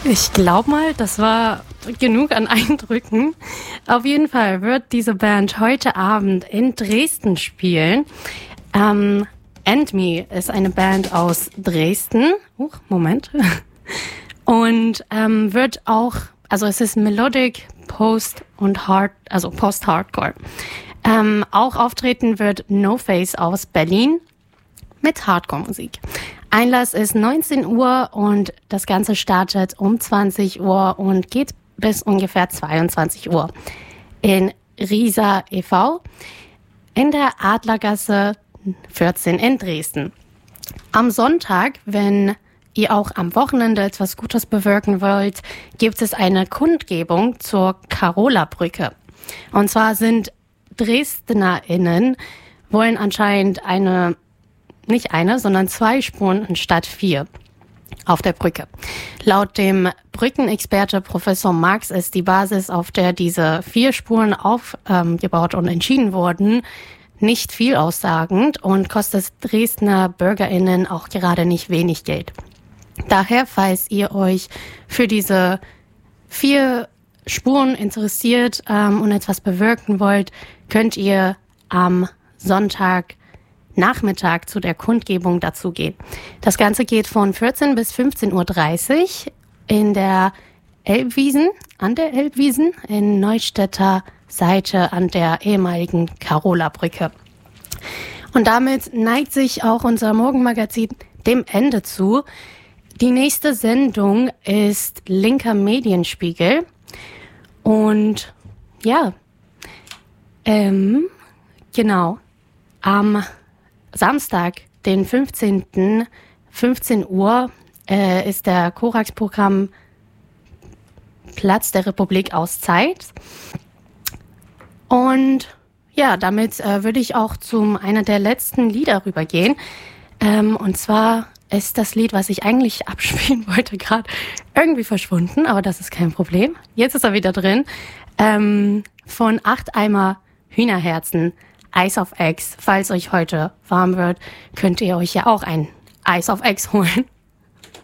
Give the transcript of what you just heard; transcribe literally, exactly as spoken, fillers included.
Ich glaube mal, das war genug an Eindrücken. Auf jeden Fall wird diese Band heute Abend in Dresden spielen. Ähm, And Me ist eine Band aus Dresden. Huch, Moment. Und ähm, wird auch, also es ist Melodic, Post und Hard, also Post-Hardcore. Ähm, auch auftreten wird No Face aus Berlin mit Hardcore-Musik. Einlass ist neunzehn Uhr und das Ganze startet um zwanzig Uhr und geht bis ungefähr zweiundzwanzig Uhr in Riesa e V in der Adlergasse vierzehn in Dresden. Am Sonntag, wenn ihr auch am Wochenende etwas Gutes bewirken wollt, gibt es eine Kundgebung zur Karola-Brücke. Und zwar sind DresdnerInnen wollen anscheinend eine Nicht eine, sondern zwei Spuren anstatt vier auf der Brücke. Laut dem Brückenexperte Professor Marx ist die Basis, auf der diese vier Spuren aufgebaut ähm, und entschieden wurden, nicht viel aussagend und kostet Dresdner BürgerInnen auch gerade nicht wenig Geld. Daher, falls ihr euch für diese vier Spuren interessiert ähm, und etwas bewirken wollt, könnt ihr am Sonntag Nachmittag zu der Kundgebung dazu gehen. Das Ganze geht von vierzehn bis fünfzehn Uhr dreißig in der Elbwiesen, an der Elbwiesen in Neustädter Seite an der ehemaligen Karola-Brücke. Und damit neigt sich auch unser Morgenmagazin dem Ende zu. Die nächste Sendung ist Linker Medienspiegel. Und ja, ähm, genau, am Samstag, den fünfzehnten fünfzehn Uhr, äh, ist der Korax-Programm Platz der Republik aus Zeit. Und ja, damit äh, würde ich auch zu einer der letzten Lieder rübergehen. Ähm, und zwar ist das Lied, was ich eigentlich abspielen wollte, gerade irgendwie verschwunden, aber das ist kein Problem. Jetzt ist er wieder drin. Ähm, von acht Eimer Hühnerherzen. Ice of Eggs. Falls euch heute warm wird, könnt ihr euch ja auch ein Ice of Eggs holen.